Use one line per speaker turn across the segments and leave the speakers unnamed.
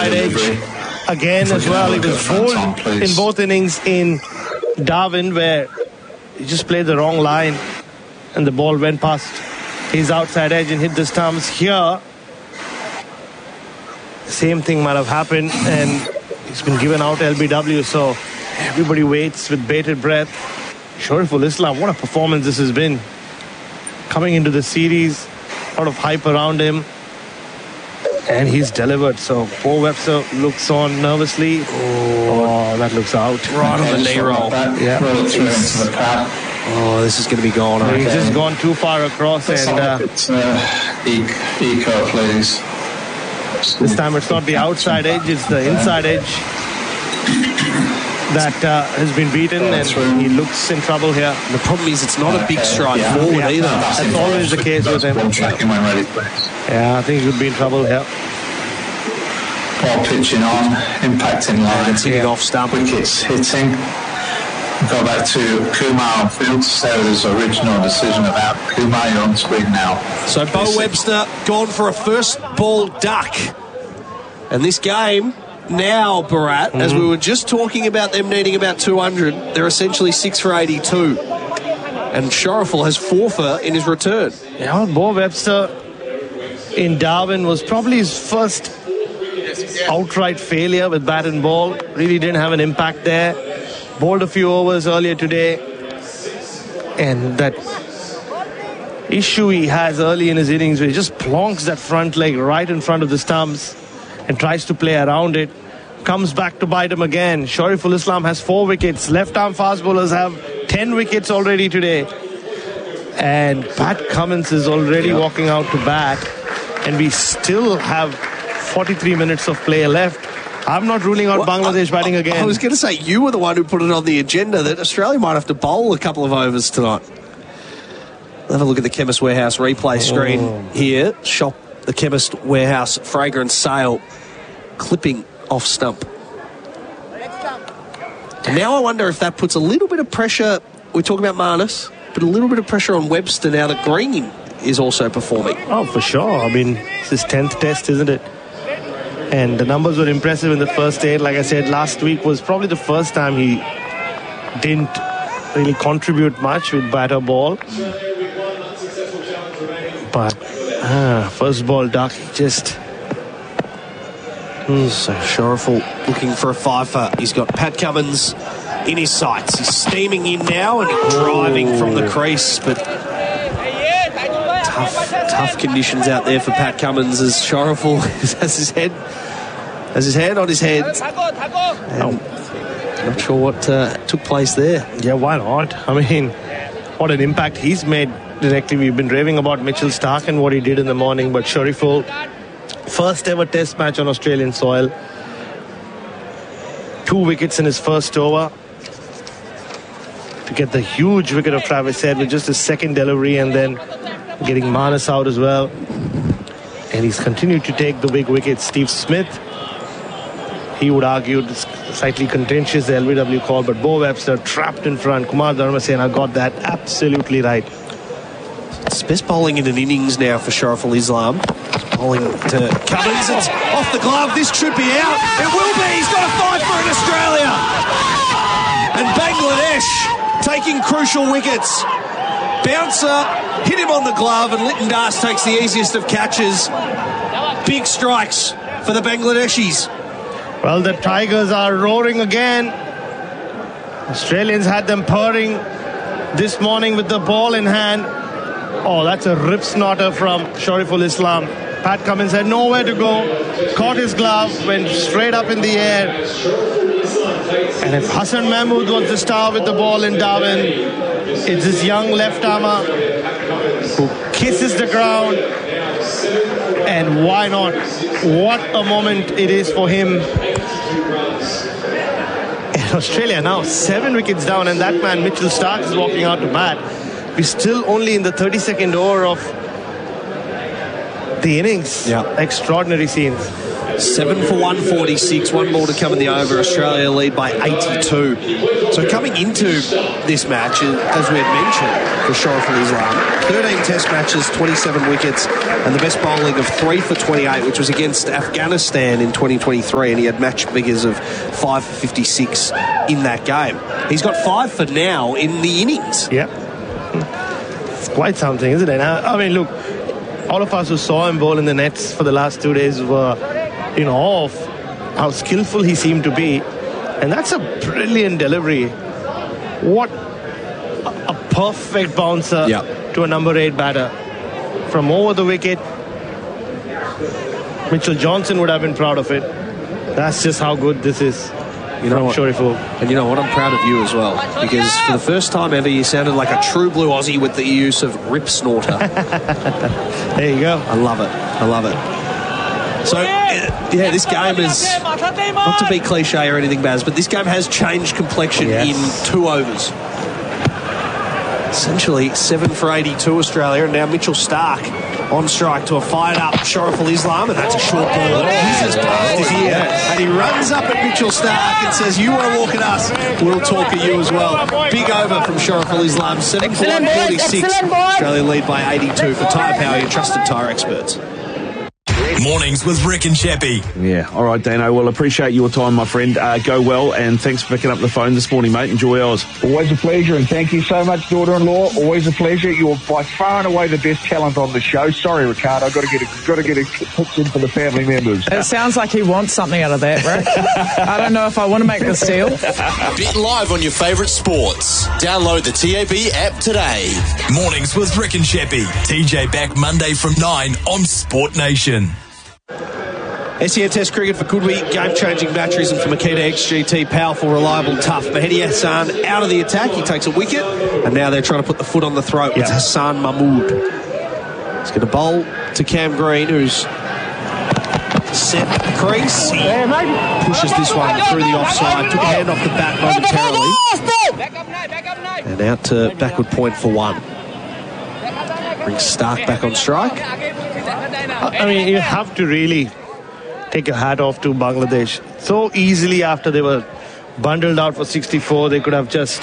outside edge again as well. He was bowled in both innings in Darwin, where he just played the wrong line and the ball went past his outside edge and hit the stumps. Here, same thing might have happened, and he's been given out LBW, so everybody waits with bated breath. Shoriful Islam, what a performance this has been. Coming into the series, a lot of hype around him, and he's delivered. So Bo Webster looks on nervously. Oh, that looks out.
Right on the knee roll.
Yeah.
Oh, this is going to be gone.
He's just gone too far across, and
it's eco, please.
this time it's not the outside edge, it's the inside edge that has been beaten, and he looks in trouble here.
The problem is it's not a big strike forward either.
That's always the case with him. Yeah, I think he could be in trouble here.
Ball pitching on, impacting line.
It's hitting off stump.
Wickets hitting. Go back to Kumar on field. Sarah's original decision about Kumar. You're on screen now.
So Bo Webster gone for a first ball duck. And this game now, Bharat, as we were just talking about them needing about 200, they're essentially 6 for 82. And Shoriful has 4 for in his return.
Yeah, Bo Webster in Darwin was probably his first outright failure with bat and ball. Really didn't have an impact there. Bowled a few overs earlier today, and that issue he has early in his innings where he just plonks that front leg right in front of the stumps and tries to play around it, comes back to bite him again. Shoriful Islam has 4 wickets. Left arm fast bowlers have 10 wickets already today, and Pat Cummins is already walking out to bat, and we still have 43 minutes of play left. I'm not ruling out Bangladesh batting again.
I was going to say, you were the one who put it on the agenda that Australia might have to bowl a couple of overs tonight. Have a look at the Chemist Warehouse replay screen here. Shop the Chemist Warehouse fragrance sale. Clipping off stump. And now I wonder if that puts a little bit of pressure. We talk about Marnus, but a little bit of pressure on Webster now that Green is also performing.
Oh, for sure. I mean, it's his 10th test, isn't it? And the numbers were impressive in the first 8. Like I said, last week was probably the first time he didn't really contribute much with bat or ball. But first ball duck, just...
So Shoriful looking for a 5-fer. He's got Pat Cummins in his sights. He's steaming in now and driving from the crease, but tough conditions out there for Pat Cummins as Shoriful has his hand on his head. And not sure what took place there.
Yeah, why not? I mean, what an impact he's made directly. We've been raving about Mitchell Starc and what he did in the morning, but Shoriful, first ever test match on Australian soil, 2 wickets in his first over to get the huge wicket of Travis Head with just his second delivery, and then getting Marnus out as well. And he's continued to take the big wickets. Steve Smith, he would argue it's slightly contentious, the LBW call, but Bo Webster trapped in front. Kumar Dharmasena got that absolutely right.
It's best bowling in an innings now for Shoriful Islam. Bowling to Cummins. It's off the glove. This should be out. It will be. He's got a 5-fer in Australia. And Bangladesh taking crucial wickets. Bouncer hit him on the glove, and Litton Das takes the easiest of catches. Big strikes for the Bangladeshis.
Well, the Tigers are roaring again. Australians had them purring this morning with the ball in hand. Oh, that's a rip snorter from Shoriful Islam. Pat Cummins had nowhere to go, caught his glove, went straight up in the air. And if Hassan Mahmood was the star with the ball in Darwin, it's this young left-armer who kisses the ground. And why not? What a moment it is for him. And Australia now 7 wickets down, and that man Mitchell Starc is walking out to bat. We're still only in the 32nd over of the innings.
Yeah.
Extraordinary scenes.
7 for 146, one more to come in the over. Australia lead by 82. So coming into this match, as we had mentioned, for Shariful Islam, 13 test matches, 27 wickets, and the best bowling of 3 for 28, which was against Afghanistan in 2023, and he had match figures of 5 for 56 in that game. He's got 5 for now in the innings.
Yeah. It's quite something, isn't it? I mean, look, all of us who saw him bowl in the nets for the last 2 days were in awe of how skillful he seemed to be. And that's a brilliant delivery. What a perfect bouncer to a number 8 batter. From over the wicket, Mitchell Johnson would have been proud of it. That's just how good this is.
You know what?
Shariful.
And you know what? I'm proud of you as well, because for the first time ever, you sounded like a true blue Aussie with the use of rip snorter.
There you go.
I love it. I love it. So, yeah, this game is, not to be cliche or anything, Baz, but this game has changed complexion in 2 overs. Essentially, 7 for 82 Australia, and now Mitchell Starc on strike to a fired-up Shariful Islam, and that's a short ball. He's as fast as here, and he runs up at Mitchell Starc and says, "You want to walk at us, we'll talk at you as well." Big over from Shariful Islam, 7 for 146. Australia lead by 82 for Tyre Power, your trusted tyre experts.
Mornings with Rick and Chappie.
Yeah, all right, Dano. Well, appreciate your time, my friend. Go well, and thanks for picking up the phone this morning, mate. Enjoy Oz.
Always a pleasure, and thank you so much, daughter-in-law. Always a pleasure. You're by far and away the best talent on the show. Sorry, Ricardo. Got to get a pitch in for the family members.
It sounds like he wants something out of that, Rick. I don't know if I want to make this deal.
Bet live on your favourite sports. Download the TAB app today. Mornings with Rick and Chappie. TJ back Monday from 9 on Sport Nation.
SEN Test cricket for Goodwee, game-changing batteries, and for Makita XGT, powerful, reliable, tough. Mahdi Hassan out of the attack, he takes a wicket, and now they're trying to put the foot on the throat with Hassan Mahmood. He's going to bowl to Cam Green, who's set the crease. He pushes this one through the offside, took a hand off the bat momentarily, and out to backward point for 1. Brings Starc back on strike.
I mean, you have to really take a hat off to Bangladesh. So easily after they were bundled out for 64, they could have just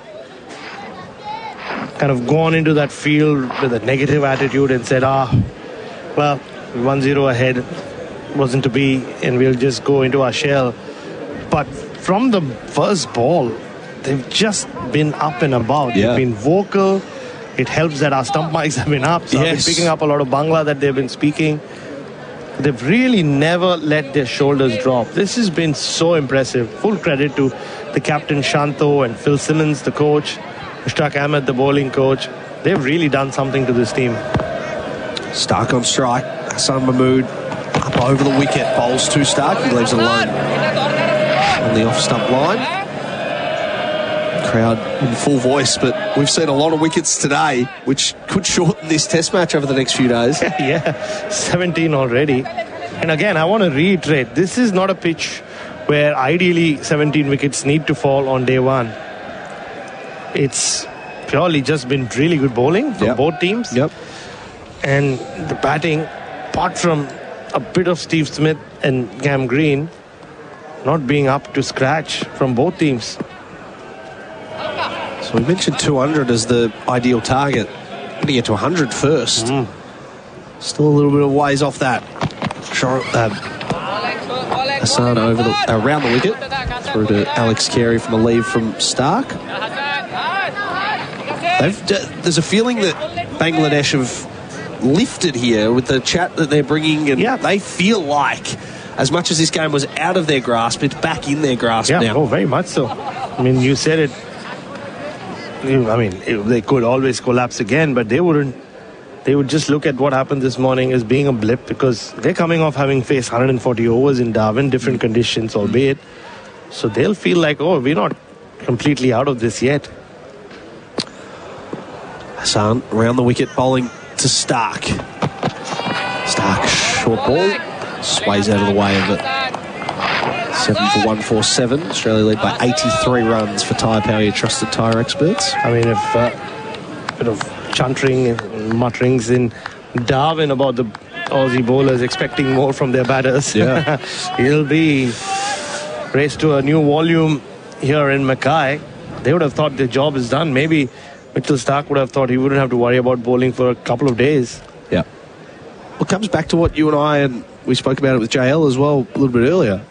kind of gone into that field with a negative attitude and said, well, 1-0 ahead, wasn't to be, and we'll just go into our shell. But from the first ball, they've just been up and about. They've been vocal. It helps that our stump mics have been up, so I've been picking up a lot of Bangla that they've been speaking. They've really never let their shoulders drop. This has been so impressive. Full credit to the captain Shanto and Phil Simmons, the coach, Mushtaq Ahmed, the bowling coach. They've really done something to this team.
Starc on strike. Hassan Mahmood up over the wicket. Bowls to Starc. He leaves it alone on the off-stump line. Crowd in full voice, but we've seen a lot of wickets today, which could shorten this test match over the next few days.
17 already. And again, I want to reiterate, this is not a pitch where ideally 17 wickets need to fall on day one. It's purely just been really good bowling from both teams. And the batting, apart from a bit of Steve Smith and Cam Green, not being up to scratch from both teams.
So we mentioned 200 as the ideal target. Going to get to 100 first. Still a little bit of ways off that. Hassan over around the wicket. Through to Alex Carey from a leave from Starc. There's a feeling that Bangladesh have lifted here with the chat that they're bringing, and they feel like, as much as this game was out of their grasp, it's back in their grasp now.
Oh, very much so. I mean, you said it. I mean, they could always collapse again, but they wouldn't. They would just look at what happened this morning as being a blip, because they're coming off having faced 140 overs in Darwin, different conditions, albeit. So they'll feel like, we're not completely out of this yet.
Hassan around the wicket, bowling to Starc. Starc, short ball, sways out of the way of it. 7 for 147. Australia lead by 83 runs for Tyre Power, your trusted tyre experts.
I mean, if a bit of chuntering and mutterings in Darwin about the Aussie bowlers expecting more from their batters.
Yeah.
He'll be raised to a new volume here in Mackay. They would have thought the job is done. Maybe Mitchell Starc would have thought he wouldn't have to worry about bowling for a couple of days.
Yeah. Well, it comes back to what you and we spoke about it with JL as well a little bit earlier.